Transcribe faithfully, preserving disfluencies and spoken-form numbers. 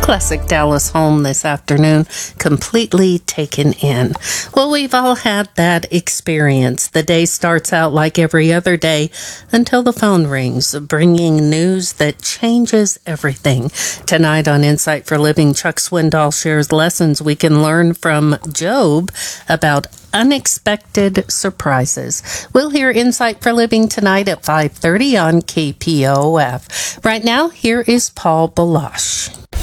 Classic Dallas home this afternoon, completely taken in. Well, we've all had that experience. The day starts out like every other day until the phone rings, bringing news that changes everything. Tonight on Insight for Living, Chuck Swindoll shares lessons we can learn from Job about unexpected surprises. We'll hear Insight for Living tonight at five thirty on K P O F. Right now, here is Paul Baloche.